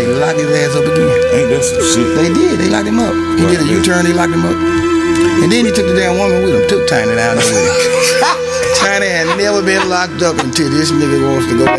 locked his ass up again. Ain't that some shit? They did. They locked him up. He did a U-turn. They locked him up. And then he took the damn woman with him. Took Tiny down there with him. Tiny had never been locked up until this nigga wants to go back.